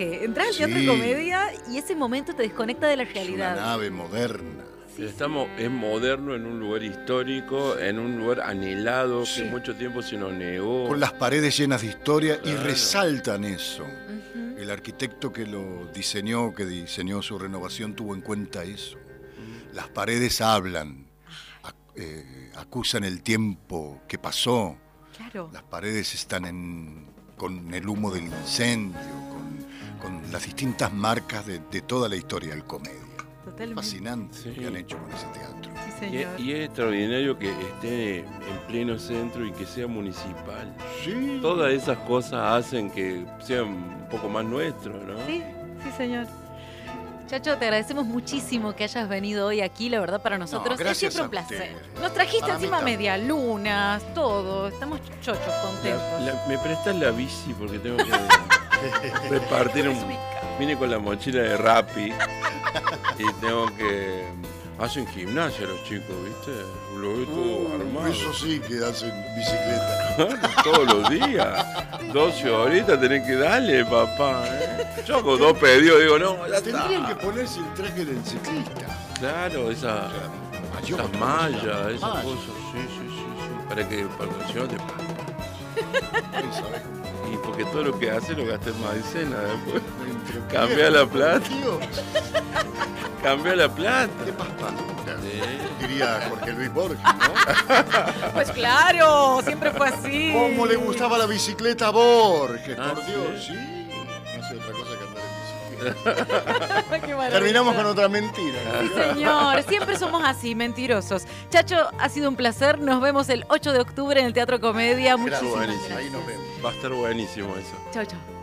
viaje. Entrás al teatro de comedia y ese momento te desconecta de la realidad. Es una nave moderna. Sí, es moderno en un lugar histórico, en un lugar anhelado, que mucho tiempo se nos negó. Con las paredes llenas de historia y Claro. resaltan eso. El arquitecto que lo diseñó, que diseñó su renovación, tuvo en cuenta eso. Las paredes hablan, acusan el tiempo que pasó. Claro. Las paredes están con el humo del incendio, con las distintas marcas de toda la historia del comedia. Totalmente. Fascinante Sí. que han hecho con ese teatro. Sí, señor. Y es extraordinario que esté en pleno centro y que sea municipal. Sí. Todas esas cosas hacen que sea un poco más nuestro, ¿no? Sí, sí, señor. Chacho, te agradecemos muchísimo que hayas venido hoy aquí. La verdad, para nosotros es gracias siempre un a placer. ustedes. Nos trajiste Para mí encima también. medialunas, todo. Estamos chochos, contentos. ¿Me prestas la bici? Porque tengo que repartir Vine con la mochila de Rappi y tengo que... Hacen gimnasia los chicos, ¿viste? Lo veo todo armado. Eso sí que hacen bicicleta. Todos los días. 12 horitas tenés que darle, papá. Yo con 2 pedidos digo, no, ya está. Tendrían que ponerse el traje del ciclista. Claro, esas mallas, esas cosas. Sí. Para que si no te Y porque todo lo que hace lo gasta en maicena después. Cambia la plata. Cambia la plata. ¿Qué pasa? Sí. Diría Jorge Luis Borges, ¿no? Pues claro, siempre fue así. ¿Cómo le gustaba la bicicleta a Borges? Ah, Por Dios, ¿sí? sí. No hace otra cosa que andar en bicicleta. Qué maravilla. Terminamos con otra mentira. Sí, señor, siempre somos así, mentirosos. Chacho, ha sido un placer. Nos vemos el 8 de octubre en el Teatro Comedia. Muchísimas buenísimo. gracias. Ahí nos vemos. Va a estar buenísimo eso. Chau, chau.